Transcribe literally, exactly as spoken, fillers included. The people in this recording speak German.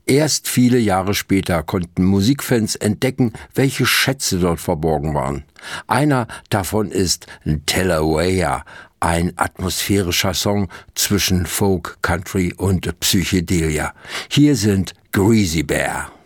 Erst viele Jahre später konnten Musikfans entdecken, welche Schätze dort verborgen waren. Einer davon ist Telawea, ein atmosphärischer Song zwischen Folk, Country und Psychedelia. Hier sind Greasy Bear.